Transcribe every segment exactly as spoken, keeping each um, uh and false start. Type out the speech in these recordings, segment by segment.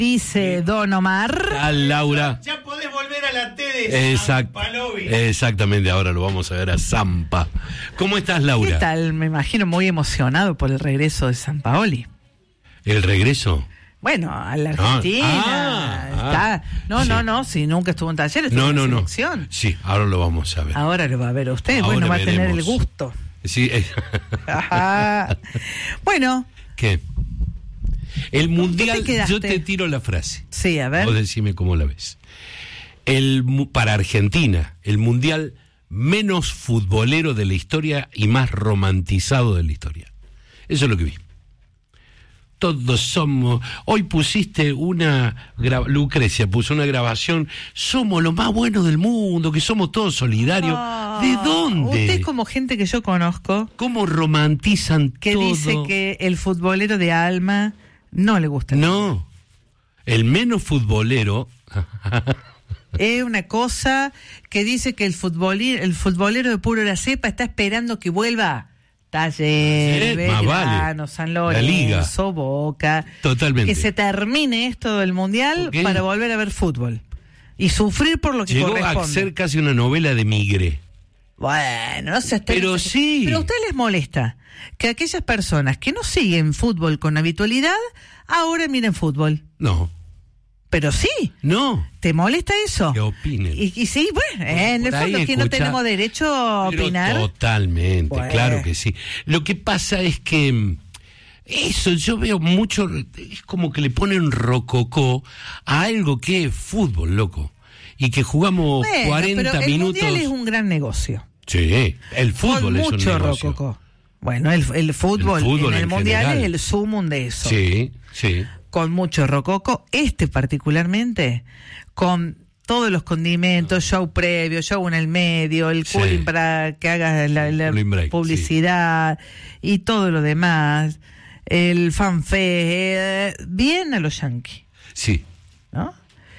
Dice Don Omar. Al Laura. Ya podés volver a la T de Exact, Zampalovic. Exactamente, ahora lo vamos a ver a Zampa. ¿Cómo estás, Laura? ¿Qué tal? Me imagino muy emocionado por el regreso de Sampaoli. ¿El regreso? Bueno, a la Argentina. Ah, está. ah, no, sí. no, no, si nunca estuvo en Talleres, estuvo No, en no, la no. selección. Sí, ahora lo vamos a ver. Ahora lo va a ver usted, Ahora bueno, va veremos. a tener el gusto. Sí. eh. Ajá. Bueno. ¿Qué? El mundial, te quedaste? yo te tiro la frase. Sí, a ver. Vos decime cómo la ves. El, mu- para Argentina, el mundial menos futbolero de la historia y más romantizado de la historia. Eso es lo que vi. Todos somos... Hoy pusiste una... gra- Lucrecia puso una grabación. Somos los más buenos del mundo, que somos todos solidarios. Ah, ¿De dónde? Usted es como gente que yo conozco ¿Cómo romantizan que todo? dice que el futbolero de alma no le gusta. No. El menos futbolero... Es una cosa que dice que el futbolero, el futbolero de puro la cepa está esperando que vuelva Talleres, Sí, más Belgrano, vale. San La Liga. Lorenzo, Boca. Totalmente. Que se termine esto del mundial ¿Por qué? para volver a ver fútbol. Y sufrir por lo que Llegó corresponde. a ser casi una novela de Migre. Bueno, no se Pero sí. Pero a ustedes les molesta que aquellas personas que no siguen fútbol con habitualidad ahora miren fútbol. No. Pero sí. No. ¿Te molesta eso? Que opinen. Y, y sí, bueno, eh, en el Por ahí fondo que no escucha- tenemos derecho a Pero opinar. totalmente, Bueno. claro que sí. Lo que pasa es que mm, eso yo veo mucho, es como que le ponen rococó a algo que es fútbol, loco. Y que jugamos Bueno, cuarenta pero el minutos. mundial es un gran negocio. Sí, el fútbol Con es un mucho negocio. rococó. Bueno, el, el fútbol, El fútbol en el en mundial general. es el sumum de eso. Sí, sí. Con mucho rococo, este particularmente, con todos los condimentos, show previo, show en el medio, el Sí. cooling para que hagas la, la Cooling break, publicidad y todo lo demás, el fanfare, eh, bien a los yankees, Sí. ¿no?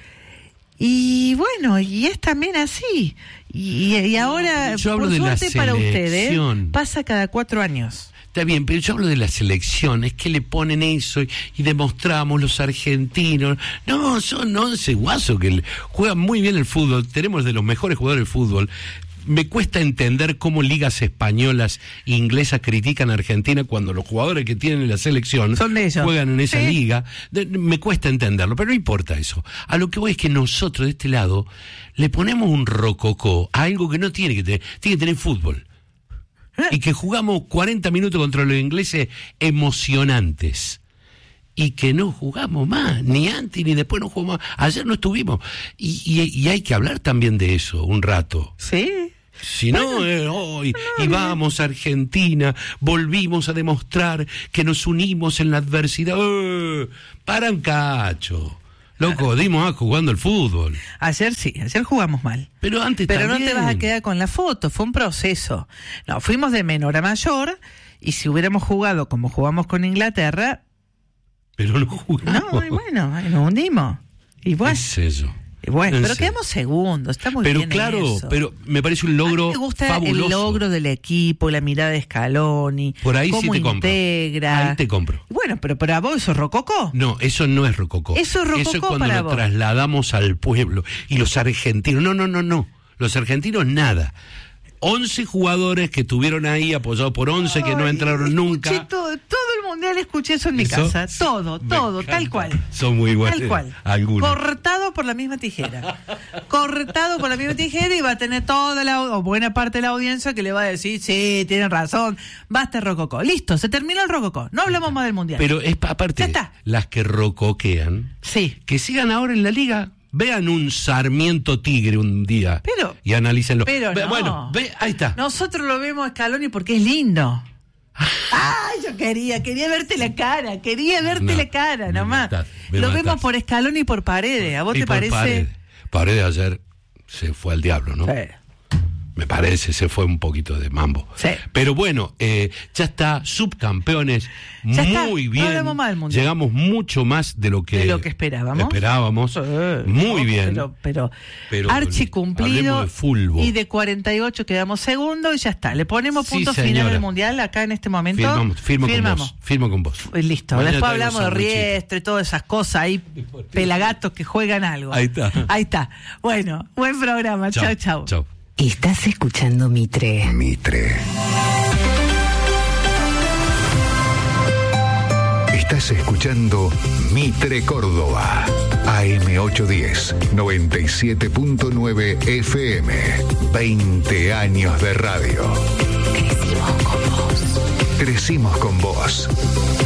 Y bueno, y es también así. Y, y ahora, yo hablo por de la suerte para ustedes, selección. pasa cada cuatro años. Está bien, pero yo hablo de la selección, es que le ponen eso y, y demostramos los argentinos. No, son once guasos que le- juegan muy bien el fútbol, tenemos de los mejores jugadores de fútbol. Me cuesta entender cómo ligas españolas e inglesas critican a Argentina cuando los jugadores que tienen en la selección Son de ellos. juegan en esa Sí. liga. De- me cuesta entenderlo, pero no importa eso. A lo que voy es que nosotros de este lado le ponemos un rococó a algo que no tiene que tener, tiene que tener fútbol. Y que jugamos cuarenta minutos contra los ingleses emocionantes. Y que no jugamos más, ni antes ni después no jugamos más. Ayer no estuvimos. Y, y, y hay que hablar también de eso un rato. Sí. Si no, eh, hoy, y vamos a Argentina, volvimos a demostrar que nos unimos en la adversidad. ¡Eh! Para un cacho. Loco, dimos a jugando el fútbol. Ayer sí, ayer jugamos mal. Pero antes Pero también. no te vas a quedar con la foto, fue un proceso. No, fuimos de menor a mayor y si hubiéramos jugado como jugamos con Inglaterra, Pero no jugamos. no, y bueno, y nos hundimos. Y bueno, Es eso. y bueno, En pero serio. quedamos segundos, está muy Pero bien claro, eso. pero me parece un logro a mí me gusta fabuloso. el logro del equipo, la mirada de Scaloni, Por ahí sí cómo te compro. integra. Ahí te compro. Bueno, pero para vos eso es rococó. No, eso no es rococó. Eso es rococó Eso es cuando para lo vos. trasladamos al pueblo. Y los argentinos, no, no, no, no. Los argentinos nada. once jugadores que estuvieron ahí apoyados por once que no Ay, entraron escuché nunca. Todo, todo el mundial escuché eso en mi ¿Eso? casa. Todo, Me todo, encanta. tal cual. Son muy iguales. Tal cual. Algunos. Cortado por la misma tijera. Cortado por la misma tijera y va a tener toda la o buena parte de la audiencia que le va a decir, sí, tienen razón, basta el rococó. Listo, se terminó el rococó. No hablamos más del mundial. Pero es pa- aparte, Ya está. las que rocoquean, Sí. que sigan ahora en la liga. Vean un Sarmiento Tigre un día Pero- y analícenlo. pero Ve- no. Bueno, ve, ahí está. Nosotros lo vemos a Scaloni porque es lindo. Ay, yo quería, quería verte la cara, quería verte No, la cara, me nomás. matás, me Lo matás. vemos por Scaloni y por Paredes. ¿A vos Y te por parece? Paredes. Paredes ayer se fue al diablo, ¿no? Sí. Me parece, se fue un poquito de mambo. Sí. Pero bueno, eh, ya está, subcampeones, Ya está, muy no bien. hablemos más del Mundial. Llegamos mucho más de lo que, De lo que esperábamos. Esperábamos. Sí, muy no, bien. Pero, pero, Pero archi cumplido. hablemos de fútbol. Y de cuarenta y ocho quedamos segundo y ya está. Le ponemos Sí, punto señora. final al Mundial acá en este momento. Firmamos, firmo Firmamos. con vos. Firmo con vos. Pues listo. Mañana Después traigo hablamos de sandwichito. Riestre, todas esas cosas ahí, pelagatos que juegan algo. Ahí está. Ahí está. Bueno, buen programa. Chau, chau. Chau. Estás escuchando Mitre. Mitre. Estás escuchando Mitre Córdoba. A M ochocientos diez, noventa y siete punto nueve F M. veinte años de radio. Crecimos con vos. Crecimos con vos.